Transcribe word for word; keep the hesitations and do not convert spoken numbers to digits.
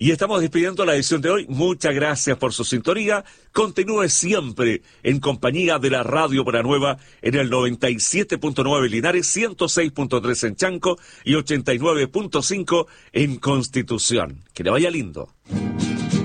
Y estamos despidiendo la edición de hoy. Muchas gracias por su sintonía. Continúe siempre en compañía de la Radio Buena Nueva en el noventa y siete punto nueve Linares, ciento seis punto tres en Chanco y ochenta y nueve punto cinco en Constitución. Que le vaya lindo.